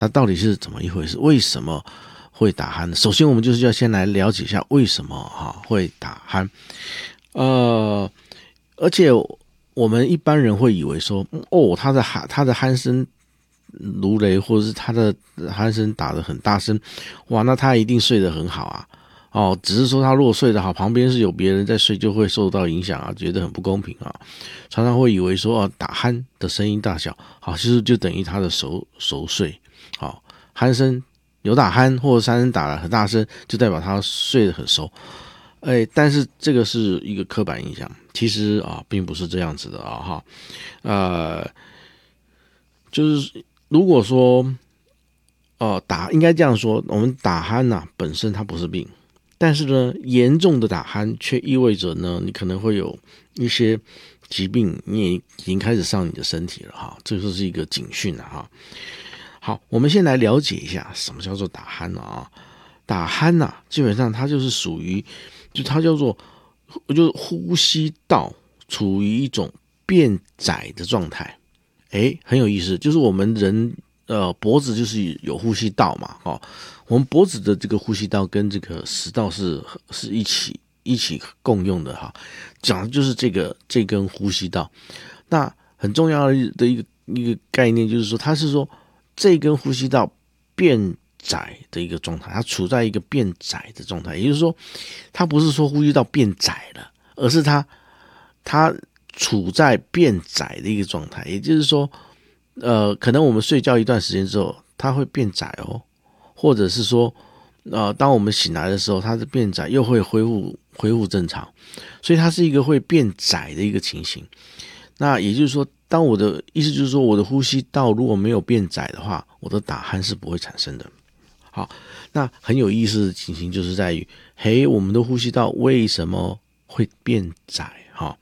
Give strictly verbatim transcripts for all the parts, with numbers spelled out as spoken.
那到底是怎么一回事？为什么会打鼾呢？首先我们就是要先来了解一下为什么哈会打鼾。呃，而且我们一般人会以为说，哦，他的鼾他的鼾声如雷，或者是他的鼾声打得很大声，哇，那他一定睡得很好啊。哦，只是说他如果睡得好，旁边是有别人在睡，就会受到影响啊，觉得很不公平啊。常常会以为说，哦，打鼾的声音大小，好，其实就等于他的熟熟睡。好，鼾声有打鼾或者鼾声打得很大声，就代表他睡得很熟。哎，但是这个是一个刻板印象，其实啊，并不是这样子的啊，哈，呃，就是如果说，哦、呃，打应该这样说，我们打鼾呐、啊，本身它不是病。但是呢，严重的打鼾却意味着呢，你可能会有一些疾病，你也已经开始上你的身体了哈，这就是一个警讯了哈。好，我们先来了解一下什么叫做打鼾啊？打鼾呐、啊，基本上它就是属于，就它叫做，就是呼吸道处于一种变窄的状态。诶，很有意思，就是我们人呃脖子就是有呼吸道嘛，哦。我们脖子的这个呼吸道跟这个食道是是一起一起共用的哈，讲的就是这个这根呼吸道。那很重要的一个一个概念就是说，它是说这根呼吸道变窄的一个状态，它处在一个变窄的状态，也就是说，它不是说呼吸道变窄了，而是它它处在变窄的一个状态，也就是说，呃，可能我们睡觉一段时间之后，它会变窄哦。或者是说，呃，当我们醒来的时候，它的变窄又会恢复恢复正常，所以它是一个会变窄的一个情形。那也就是说，当我的意思就是说，我的呼吸道如果没有变窄的话，我的打鼾是不会产生的。好，那很有意思的情形就是在于，嘿，我们的呼吸道为什么会变窄？哈，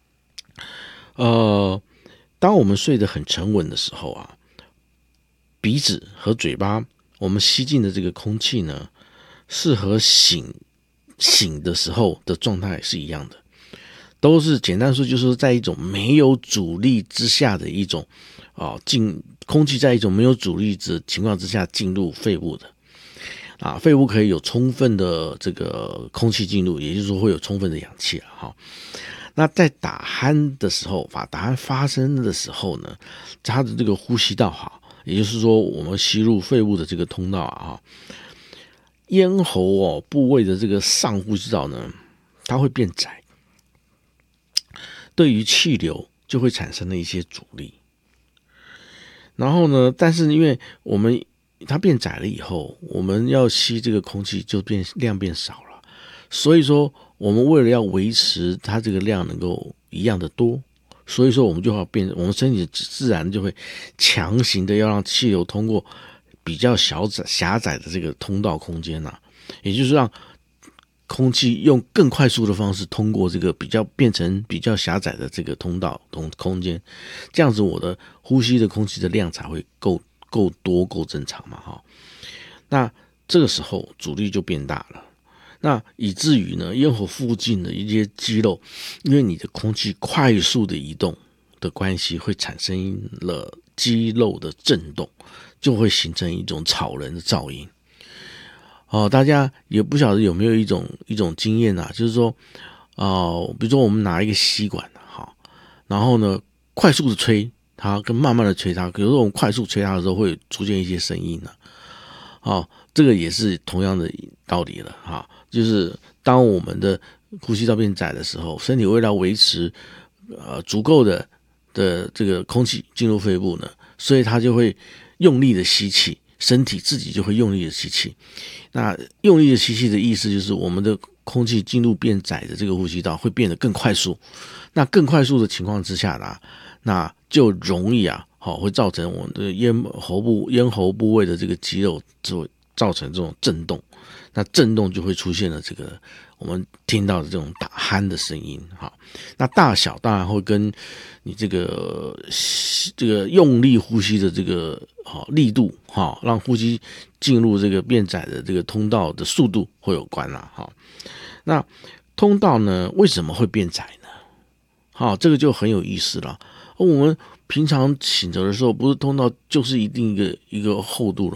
呃，当我们睡得很沉稳的时候啊，鼻子和嘴巴。我们吸进的这个空气呢，是和醒醒的时候的状态是一样的，都是简单说就是在一种没有阻力之下的一种啊进空气在一种没有阻力的情况之下进入肺部的啊，肺部可以有充分的这个空气进入，也就是说会有充分的氧气啊。哈，那在打鼾的时候，把打鼾发生的时候呢，它的这个呼吸道哈。也就是说，我们吸入肺部的这个通道啊，咽喉哦部位的这个上呼吸道呢，它会变窄，对于气流就会产生了一些阻力。然后呢，但是因为我们它变窄了以后，我们要吸这个空气就变量变少了，所以说我们为了要维持它这个量能够一样的多。所以说，我们就要变，我们身体自然就会强行的要让气流通过比较小窄狭窄的这个通道空间呐、啊，也就是让空气用更快速的方式通过这个比较变成比较狭窄的这个通道空空间，这样子我的呼吸的空气的量才会够够多够正常嘛哈。那这个时候阻力就变大了。那以至于呢，咽喉附近的一些肌肉，因为你的空气快速的移动的关系，会产生了肌肉的震动，就会形成一种吵人的噪音。哦，大家也不晓得有没有一种一种经验啊，就是说，哦、呃，比如说我们拿一个吸管哈，然后呢，快速的吹它跟慢慢的吹它，有时候我们快速吹它的时候会出现一些声音呢、啊，哦，这个也是同样的道理了哈。就是当我们的呼吸道变窄的时候，身体为了维持呃足够的的这个空气进入肺部呢，所以它就会用力的吸气，身体自己就会用力的吸气。那用力的吸气的意思就是我们的空气进入变窄的这个呼吸道会变得更快速。那更快速的情况之下呢，那就容易啊，好会造成我们的咽喉部咽喉部位的这个肌肉就会造成这种震动。那震动就会出现了这个我们听到的这种打鼾的声音哈。那大小当然会跟你这个这个用力呼吸的这个力度哈，让呼吸进入这个变窄的这个通道的速度会有关啦哈。那通道呢为什么会变窄呢？好，这个就很有意思了。我们平常醒着的时候，不是通道就是一定一个一个厚度了